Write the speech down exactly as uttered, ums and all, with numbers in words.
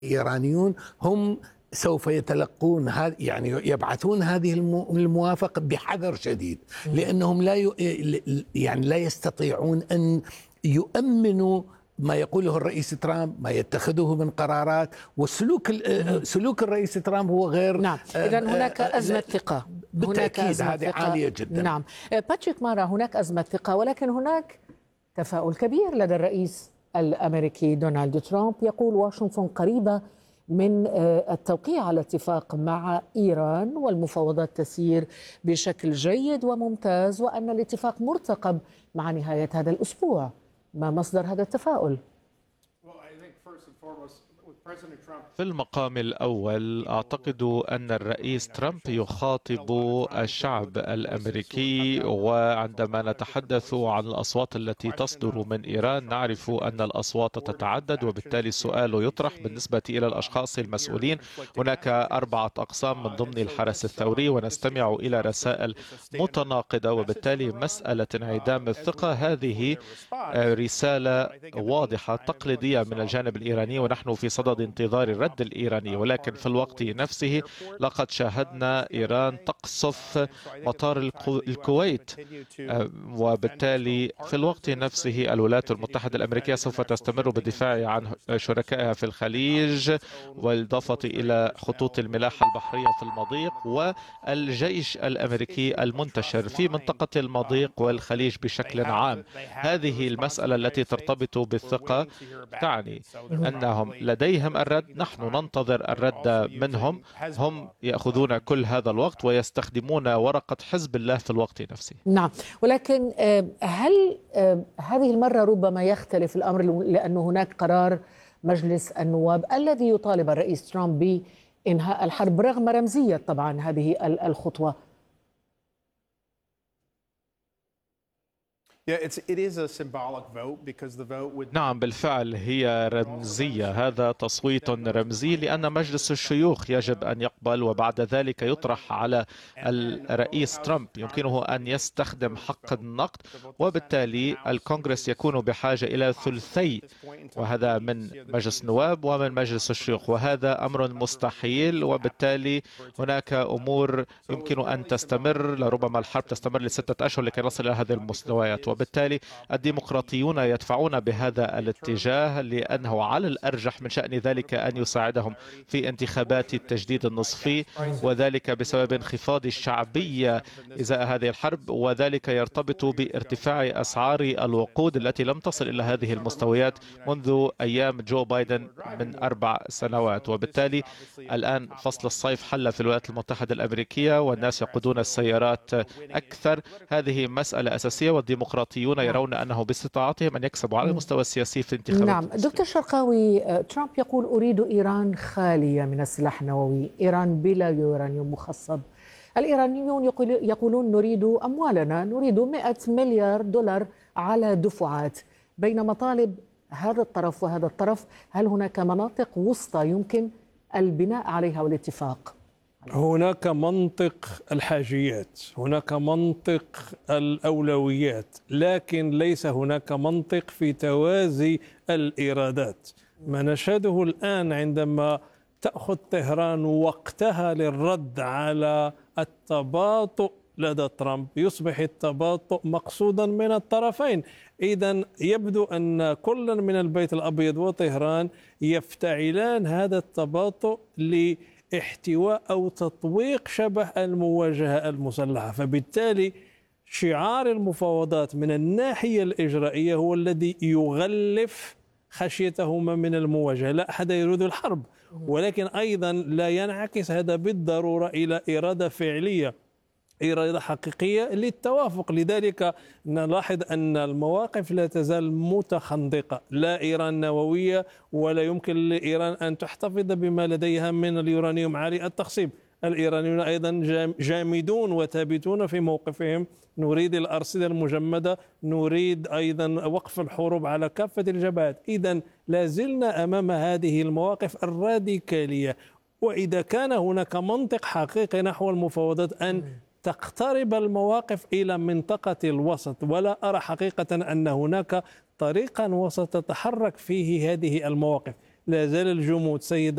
الإيرانيون هم سوف يتلقون هذا، يعني يبعثون هذه الموافقة بحذر شديد، لأنهم لا يعني لا يستطيعون أن يؤمنوا ما يقوله الرئيس ترامب، ما يتخذه من قرارات، وسلوك سلوك الرئيس ترامب هو غير. نعم، إذا هناك أزمة ثقة، بالتأكيد هذه عالية جدا. نعم باتريك مارا، هناك أزمة ثقة، ولكن هناك تفاؤل كبير لدى الرئيس الأمريكي دونالد ترامب. يقول واشنطن قريبة من التوقيع على اتفاق مع إيران، والمفاوضات تسير بشكل جيد وممتاز، وأن الاتفاق مرتقب مع نهاية هذا الأسبوع. ما مصدر هذا التفاؤل؟ في المقام الأول أعتقد أن الرئيس ترامب يخاطب الشعب الأمريكي، وعندما نتحدث عن الأصوات التي تصدر من إيران نعرف أن الأصوات تتعدد، وبالتالي السؤال يطرح بالنسبة إلى الأشخاص المسؤولين. هناك أربعة أقسام من ضمن الحرس الثوري، ونستمع إلى رسائل متناقضة، وبالتالي مسألة انعدام الثقة هذه رسالة واضحة تقليدية من الجانب الإيراني، ونحن في صدد انتظار الرد الإيراني. ولكن في الوقت نفسه لقد شاهدنا إيران تقصف مطار الكويت، وبالتالي في الوقت نفسه الولايات المتحدة الأمريكية سوف تستمر بالدفاع عن شركائها في الخليج، والإضافة إلى خطوط الملاحة البحرية في المضيق، والجيش الأمريكي المنتشر في منطقة المضيق والخليج بشكل عام. هذه المسألة التي ترتبط بالثقة تعني أنهم لديهم الرد، نحن ننتظر الرد منهم. هم يأخذون كل هذا الوقت ويستخدمون ورقة حزب الله في الوقت نفسه. نعم، ولكن هل هذه المرة ربما يختلف الأمر، لأن هناك قرار مجلس النواب الذي يطالب الرئيس ترامب بإنهاء الحرب رغم رمزية طبعا هذه الخطوة؟ نعم بالفعل هي رمزية، هذا تصويت رمزي، لأن مجلس الشيوخ يجب أن يقبل، وبعد ذلك يطرح على الرئيس ترامب. يمكنه أن يستخدم حق النقد، وبالتالي الكونغرس يكون بحاجة إلى ثلثي، وهذا من مجلس النواب ومن مجلس الشيوخ، وهذا أمر مستحيل. وبالتالي هناك أمور يمكن أن تستمر، لربما الحرب تستمر لستة أشهر لكي نصل إلى هذه المستويات. وبالتالي الديمقراطيون يدفعون بهذا الاتجاه، لأنه على الأرجح من شأن ذلك أن يساعدهم في انتخابات التجديد النصفي، وذلك بسبب انخفاض الشعبية إزاء هذه الحرب، وذلك يرتبط بارتفاع أسعار الوقود التي لم تصل إلى هذه المستويات منذ أيام جو بايدن من أربع سنوات. وبالتالي الآن فصل الصيف حل في الولايات المتحدة الأمريكية، والناس يقودون السيارات أكثر. هذه مسألة أساسية، والديمقراطيون يرون أنه باستطاعتهم أن يكسبوا على المستوى السياسي في انتخابات. نعم دكتور شرقاوي، ترامب يقول أريد إيران خالية من السلاح النووي، إيران بلا يورانيوم مخصب. الإيرانيون يقولون نريد أموالنا، نريد مئة مليار دولار على دفعات. بين مطالب هذا الطرف وهذا الطرف، هل هناك مناطق وسطى يمكن البناء عليها والاتفاق؟ هناك منطق الحاجيات، هناك منطق الأولويات، لكن ليس هناك منطق في توازي الإيرادات. ما نشهده الآن عندما تأخذ طهران وقتها للرد على التباطؤ لدى ترامب، يصبح التباطؤ مقصودا من الطرفين. إذن يبدو أن كل من البيت الأبيض وطهران يفتعلان هذا التباطؤ ل احتواء أو تطويق شبه المواجهة المسلحة. فبالتالي شعار المفاوضات من الناحية الإجرائية هو الذي يغلف خشيتهما من المواجهة. لا أحد يريد الحرب، ولكن أيضا لا ينعكس هذا بالضرورة إلى إرادة فعلية، إرادة حقيقية للتوافق. لذلك نلاحظ أن المواقف لا تزال متخندقة، لا إيران نووية، ولا يمكن لإيران أن تحتفظ بما لديها من اليورانيوم عالي التخصيب. الإيرانيون أيضا جامدون وثابتون في موقفهم، نريد الأرصدة المجمدة، نريد أيضا وقف الحروب على كافة الجبهات. إذن لا زلنا أمام هذه المواقف الراديكالية، وإذا كان هناك منطق حقيقي نحو المفاوضات أن تقترب المواقف إلى منطقة الوسط، ولا أرى حقيقة أن هناك طريقا وسط تتحرك فيه هذه المواقف. لا زال الجمود سيد